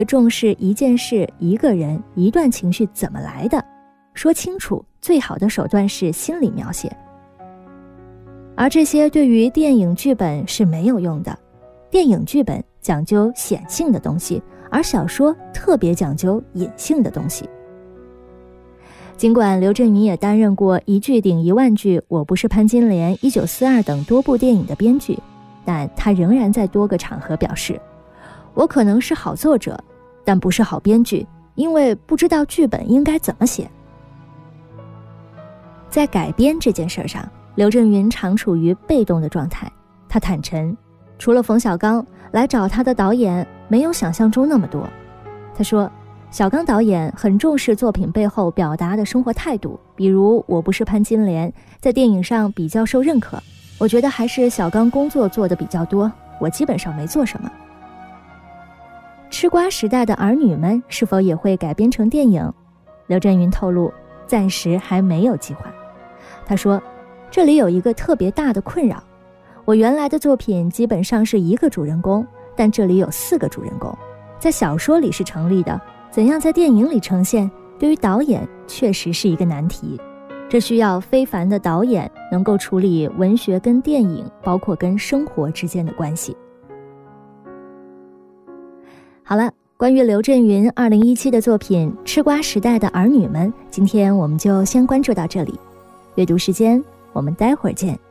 重视一件事、一个人、一段情绪怎么来的，说清楚最好的手段是心理描写。而这些对于电影剧本是没有用的，电影剧本讲究显性的东西，而小说特别讲究隐性的东西。尽管刘震云也担任过《一句顶1万句》《我不是潘金莲》《1942》等多部电影的编剧，但他仍然在多个场合表示，我可能是好作者，但不是好编剧，因为不知道剧本应该怎么写。在改编这件事上，刘震云常处于被动的状态。他坦陈，除了冯小刚，来找他的导演没有想象中那么多。他说，小刚导演很重视作品背后表达的生活态度，比如《我不是潘金莲》在电影上比较受认可，我觉得还是小刚工作做的比较多，我基本上没做什么。吃瓜时代的儿女们是否也会改编成电影？刘震云透露，暂时还没有计划。他说，这里有一个特别大的困扰，我原来的作品基本上是一个主人公，但这里有4个主人公，在小说里是成立的，怎样在电影里呈现，对于导演确实是一个难题。这需要非凡的导演能够处理文学跟电影，包括跟生活之间的关系。好了，关于刘震云2017的作品《吃瓜时代的儿女们》，今天我们就先关注到这里。阅读时间，我们待会儿见。